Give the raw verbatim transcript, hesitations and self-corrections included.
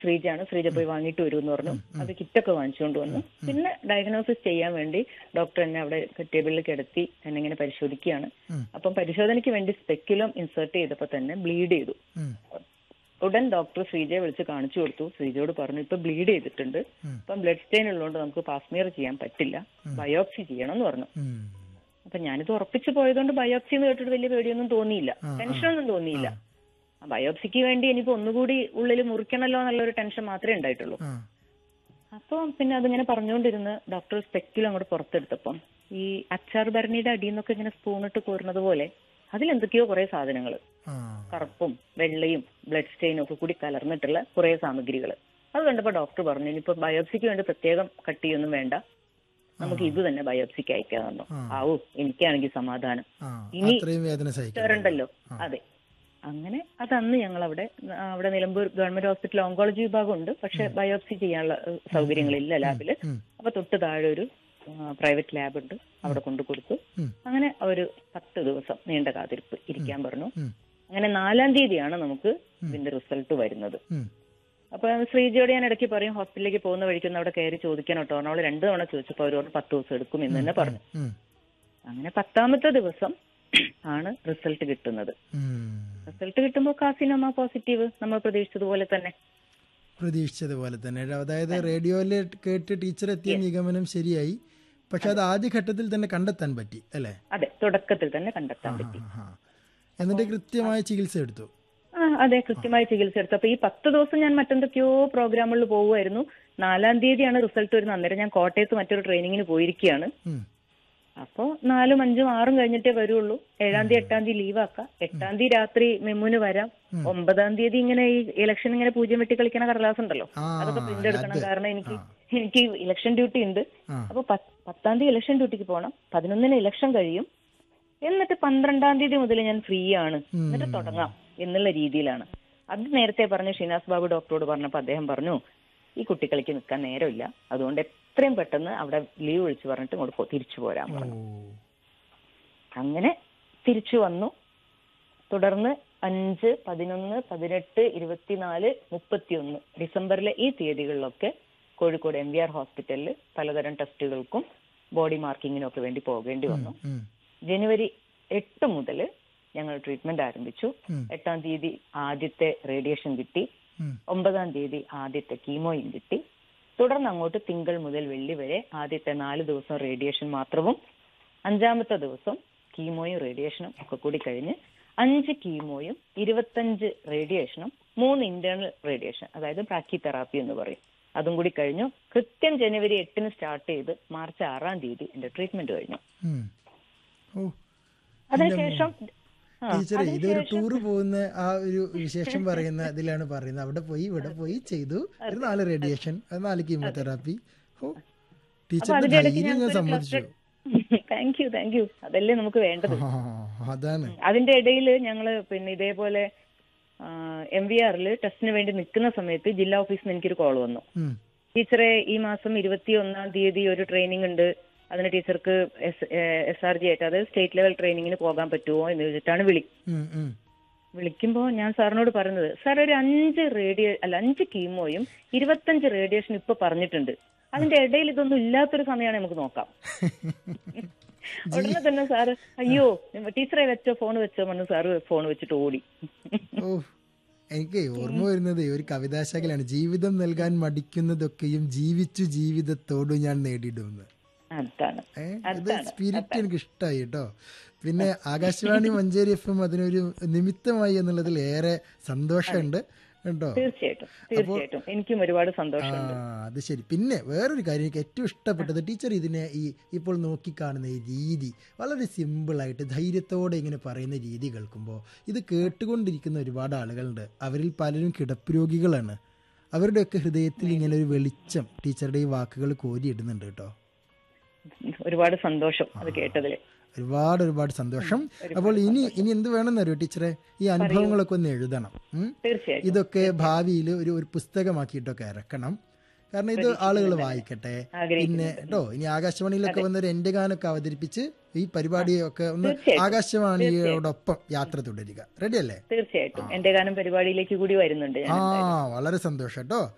ശ്രീജയാണ്, ശ്രീജ പോയി വാങ്ങിയിട്ട് വരുമെന്ന് പറഞ്ഞു. അത് കിറ്റൊക്കെ വാങ്ങിച്ചുകൊണ്ട് വന്നു. പിന്നെ ഡയഗ്നോസിസ് ചെയ്യാൻ വേണ്ടി ഡോക്ടർ എന്നെ അവിടെ ടേബിളിൽ കിടത്തി എന്നെ ഇങ്ങനെ പരിശോധിക്കുകയാണ്. അപ്പം പരിശോധനയ്ക്ക് വേണ്ടി സ്പെക്യുലം ഇൻസേർട്ട് ചെയ്തപ്പോൾ തന്നെ ബ്ലീഡ് ചെയ്തു. ഉടൻ ഡോക്ടർ ശ്രീജയെ വിളിച്ച് കാണിച്ചു കൊടുത്തു. ശ്രീജയോട് പറഞ്ഞു, ഇപ്പൊ ബ്ലീഡ് ചെയ്തിട്ടുണ്ട്, ഇപ്പം ബ്ലഡ് സ്റ്റെയിൻ ഉള്ളതുകൊണ്ട് നമുക്ക് പാസ്മിയർ ചെയ്യാൻ പറ്റില്ല, ബയോപ്സി ചെയ്യണം എന്ന് പറഞ്ഞു. അപ്പൊ ഞാനിത് ഉറപ്പിച്ചു പോയതുകൊണ്ട് ബയോപ്സി എന്ന് കേട്ടിട്ട് വലിയ പേടിയൊന്നും തോന്നിയില്ല, ടെൻഷനൊന്നും തോന്നിയില്ല. ബയോപ്സിക്ക് വേണ്ടി ഇനിയിപ്പോ ഒന്നുകൂടി ഉള്ളിൽ മുറിക്കണല്ലോ എന്നുള്ളൊരു ടെൻഷൻ മാത്രമേ ഉണ്ടായിട്ടുള്ളൂ. അപ്പൊ പിന്നെ അതിങ്ങനെ പറഞ്ഞുകൊണ്ടിരുന്ന് ഡോക്ടർ സ്പെക്യുലം അങ്ങോട്ട് പുറത്തെടുത്തപ്പം ഈ അച്ചാർ ഭരണിയുടെ അടിയിൽ നിന്നൊക്കെ ഇങ്ങനെ സ്പൂണിട്ട് കോരുന്നത് പോലെ അതിലെന്തൊക്കെയോ കുറെ സാധനങ്ങൾ, കറുപ്പും വെള്ളയും ബ്ലഡ് സ്റ്റെയിനും ഒക്കെ കൂടി കലർന്നിട്ടുള്ള കുറെ സാമഗ്രികൾ. അത് കണ്ടപ്പോ ഡോക്ടർ പറഞ്ഞു, ഇനിയിപ്പോ ബയോപ്സിക്ക് വേണ്ടി പ്രത്യേകം കട്ട് ചെയ്യൊന്നും വേണ്ട, നമുക്ക് ഇത് തന്നെ ബയോപ്സിക്ക് അയക്കാമെന്നോ. ആവൂ, എനിക്കാണെങ്കിൽ സമാധാനം, ഇനി ഉണ്ടല്ലോ. അതെ, അങ്ങനെ അതന്ന് ഞങ്ങൾ അവിടെ അവിടെ നിലമ്പൂർ ഗവൺമെന്റ് ഹോസ്പിറ്റൽ ഓങ്കോളജി വിഭാഗം ഉണ്ട്, പക്ഷെ ബയോപ്സി ചെയ്യാനുള്ള സൗകര്യങ്ങളില്ല ലാബില്. അപ്പൊ തൊട്ട് താഴെ ഒരു പ്രൈവറ്റ് ലാബ് ഉണ്ട്, അവിടെ കൊണ്ടു കൊടുത്തു. അങ്ങനെ ഒരു പത്ത് ദിവസം നീണ്ട കാത്തിരിപ്പ് ഇരിക്കാൻ പറഞ്ഞു. അങ്ങനെ നാലാം തീയതിയാണ് നമുക്ക് ഇതിന്റെ റിസൾട്ട് വരുന്നത്. അപ്പൊ ശ്രീജയോട് ഞാൻ ഇടയ്ക്ക് പറയും, ഹോസ്പിറ്റലിലേക്ക് പോകുന്ന വഴിക്കൊന്ന് അവിടെ കയറി ചോദിക്കാൻ കേട്ടോ. അവള് രണ്ടു തവണ ചോദിച്ചപ്പോ അവരോട് പത്ത് ദിവസം എടുക്കും എന്ന് തന്നെ പറഞ്ഞു. അങ്ങനെ പത്താമത്തെ ദിവസം ആണ് റിസൾട്ട് കിട്ടുന്നത്. റിസൾട്ട് കിട്ടുമ്പോൾ കാർസിനോമ പോസിറ്റീവ്, നമ്മൾ പ്രതീക്ഷിച്ചതുപോലെ തന്നെ പ്രതീക്ഷിച്ചതുപോലെ തന്നെ അതായത് റേഡിയോയില് കേട്ട് ടീച്ചർ എത്തിയ നിഗമനം ശരിയായി. പക്ഷെ അത് ആദ്യ ഘട്ടത്തിൽ തന്നെ കണ്ടെത്താൻ പറ്റി അല്ലേ? അതെ, തുടക്കത്തിൽ തന്നെ കണ്ടെത്താൻ പറ്റി. എന്നിട്ട് കൃത്യമായ ചികിത്സ എടുത്തു. ആ അതെ, കൃത്യമായ ചികിത്സ എടുത്തു. അപ്പൊ ഈ പത്ത് ദിവസം ഞാൻ മറ്റെന്തൊക്കെയോ പ്രോഗ്രാമുകളിൽ പോകുമായിരുന്നു. നാലാം തീയതിയാണ് റിസൾട്ട് വരുന്നത്. അന്നേരം ഞാൻ കോട്ടയത്ത് മറ്റൊരു ട്രെയിനിങ്ങിന് പോയിരിക്കുകയാണ്. അപ്പോ നാലും അഞ്ചും ആറും കഴിഞ്ഞിട്ടേ വരുള്ളൂ. ഏഴാം തീയതി എട്ടാം തീയതി ലീവാക്കാം. എട്ടാം തീയതി രാത്രി മെമ്മുന് വരാം. ഒമ്പതാം തീയതി ഇങ്ങനെ ഈ ഇലക്ഷൻ ഇങ്ങനെ പൂജ്യം വെട്ടി കളിക്കണ കടലാസ് ഉണ്ടല്ലോ, അതൊക്കെ പ്രിന്റ് എടുക്കണം. കാരണം എനിക്ക് എനിക്ക് ഇലക്ഷൻ ഡ്യൂട്ടി ഉണ്ട്. അപ്പൊ പത്താം തീയതി ഇലക്ഷൻ ഡ്യൂട്ടിക്ക് പോകണം. പതിനൊന്നിന് ഇലക്ഷൻ കഴിയും. എന്നിട്ട് പന്ത്രണ്ടാം തീയതി മുതൽ ഞാൻ ഫ്രീ ആണ്, എന്നിട്ട് തുടങ്ങാം എന്നുള്ള രീതിയിലാണ്. അത് നേരത്തെ പറഞ്ഞു ഷിനാസ് ബാബു ഡോക്ടറോട് പറഞ്ഞപ്പോ അദ്ദേഹം പറഞ്ഞു, ഈ കുട്ടികൾക്ക് നിൽക്കാൻ നേരമില്ല, അതുകൊണ്ട് എത്രയും പെട്ടെന്ന് അവിടെ ലീവ് വിളിച്ചു പറഞ്ഞിട്ട് ഇങ്ങോട്ട് തിരിച്ചു പോരാൻ പറഞ്ഞു. അങ്ങനെ തിരിച്ചു വന്നു. തുടർന്ന് അഞ്ച് പതിനൊന്ന് പതിനെട്ട് ഇരുപത്തിനാല് മുപ്പത്തിയൊന്ന് ഡിസംബറിലെ ഈ തീയതികളിലൊക്കെ കോഴിക്കോട് എം വി ആർ ഹോസ്പിറ്റലിൽ പലതരം ടെസ്റ്റുകൾക്കും ബോഡി മാർക്കിങ്ങിനും ഒക്കെ വേണ്ടി പോകേണ്ടി വന്നു. ജനുവരി എട്ട് മുതൽ ഞങ്ങൾ ട്രീറ്റ്മെന്റ് ആരംഭിച്ചു. എട്ടാം തീയതി ആദ്യത്തെ റേഡിയേഷൻ കിട്ടി. ഒമ്പതാം തീയതി ആദ്യത്തെ കീമോയും കിട്ടി. തുടർന്ന് അങ്ങോട്ട് തിങ്കൾ മുതൽ വെള്ളി വരെ ആദ്യത്തെ നാല് ദിവസം റേഡിയേഷൻ മാത്രവും അഞ്ചാമത്തെ ദിവസം കീമോയും റേഡിയേഷനും ഒക്കെ കൂടി കഴിഞ്ഞ് അഞ്ച് കീമോയും ഇരുപത്തഞ്ച് റേഡിയേഷനും മൂന്ന് ഇന്റേണൽ റേഡിയേഷൻ, അതായത് ബ്രാക്കി തെറാപ്പി എന്ന് പറയും, അതും കൂടി കഴിഞ്ഞു. കൃത്യം ജനുവരി എട്ടിന് സ്റ്റാർട്ട് ചെയ്ത് മാർച്ച് ആറാം തീയതി എന്റെ ട്രീറ്റ്മെന്റ് കഴിഞ്ഞു. അതിനുശേഷം ടീച്ചറെ ഇതൊരു ടൂർ പോകുന്ന ആ ഒരു വിശേഷം പറയുന്ന ഇതിലാണ് പറയുന്നത്. അവിടെ പോയി ഇവിടെ പോയി ചെയ്തു ഒരു നാല് റേഡിയേഷൻ, നാല് കീമോതെറാപ്പി. ടീച്ചറിന്റെ ധൈര്യം ഞാൻ സമ്മതിച്ചു. താങ്ക് യു താങ്ക് യു അതല്ലേ നമുക്ക് വേണ്ടത്. അതാണ്. അതിന്റെ ഇടയിൽ ഞങ്ങള് പിന്നെ ഇതേപോലെ എം വി ആറില് ടെസ്റ്റിന് വേണ്ടി നിൽക്കുന്ന സമയത്ത് ജില്ലാ ഓഫീസിൽ നിന്ന് എനിക്കൊരു കോൾ വന്നു. ടീച്ചറെ, ഈ മാസം ഇരുപത്തി ഒന്നാം തീയതി ഒരു ട്രെയിനിങ് ഉണ്ട്, അതിന് ടീച്ചർക്ക് എസ് എസ് ആർ ജി ആയിട്ട് അതായത് സ്റ്റേറ്റ് ലെവൽ ട്രെയിനിങ്ങിന് പോകാൻ പറ്റുമോ എന്ന് ചോദിച്ചിട്ടാണ് വിളി. വിളിക്കുമ്പോൾ ഞാൻ സാറിനോട് പറയുന്നത്, സാർ ഒരു അഞ്ച് റേഡിയോ അല്ല അഞ്ച് കീമോയും ഇരുപത്തഞ്ച് റേഡിയേഷൻ ഇപ്പൊ പറഞ്ഞിട്ടുണ്ട്, അതിന്റെ ഇടയിൽ ഇതൊന്നും ഇല്ലാത്തൊരു സമയമാണ് നമുക്ക് നോക്കാം. ഉടനെ തന്നെ സാറ് അയ്യോ ടീച്ചറെ വെച്ചോ ഫോൺ വെച്ചോ പറഞ്ഞു. സാറ് ഫോൺ വെച്ചിട്ട് ഓടി. എനിക്ക് ഓർമ്മ വരുന്നത് ഒരു കവിതാശാഖയിലാണ്, ജീവിതം നൽകാൻ മടിക്കുന്നതൊക്കെയും ജീവിച്ചു ജീവിതത്തോട് ഞാൻ നേടിയിടുന്നത്. സ്പിരിറ്റ് എനിക്ക് ഇഷ്ടമായി കേട്ടോ. പിന്നെ ആകാശവാണി മഞ്ചേരി എഫ് എം അതിനൊരു നിമിത്തമായി എന്നുള്ളതിൽ ഏറെ സന്തോഷമുണ്ട് കേട്ടോ. തീർച്ചയായിട്ടും എനിക്കും ഒരുപാട് സന്തോഷമുണ്ട്. അത് ശരി. പിന്നെ വേറൊരു കാര്യം എനിക്ക് ഏറ്റവും ഇഷ്ടപ്പെട്ടത് ടീച്ചർ ഇതിനെ ഈ ഇപ്പോൾ നോക്കിക്കാണുന്ന ഈ രീതി വളരെ സിമ്പിളായിട്ട് ധൈര്യത്തോടെ ഇങ്ങനെ പറയുന്ന രീതി കേൾക്കുമ്പോൾ ഇത് കേട്ടുകൊണ്ടിരിക്കുന്ന ഒരുപാട് ആളുകളുണ്ട്. അവരിൽ പലരും കിടപ്പ് രോഗികളാണ്. അവരുടെയൊക്കെ ഹൃദയത്തിൽ ഇങ്ങനെ ഒരു വെളിച്ചം ടീച്ചറുടെ ഈ വാക്കുകൾ കോരിയിടുന്നുണ്ട് കേട്ടോ. ഒരുപാട് സന്തോഷം അത് കേട്ടതില്. ഒരുപാട് ഒരുപാട് സന്തോഷം. അപ്പോൾ ഇനി ഇനി എന്ത് വേണമെന്നറിയോ ടീച്ചറെ, ഈ അനുഭവങ്ങളൊക്കെ ഒന്ന് എഴുതണം. ഇതൊക്കെ ഭാവിയിൽ ഒരു ഒരു പുസ്തകമാക്കിയിട്ടൊക്കെ ഇറക്കണം. കാരണം ഇത് ആളുകൾ വായിക്കട്ടെ. പിന്നെ കേട്ടോ ഇനി ആകാശവാണിയിലൊക്കെ വന്നൊരു എന്റെ ഗാനൊക്കെ അവതരിപ്പിച്ച് ഈ പരിപാടിയൊക്കെ ഒന്ന് ആകാശവാണിയോടൊപ്പം യാത്ര തുടരുക. റെഡി അല്ലേ? തീർച്ചയായിട്ടും എന്റെ ഗാനം പരിപാടിയിലേക്ക് കൂടി വരുന്നുണ്ട്. ആ വളരെ സന്തോഷം കേട്ടോ.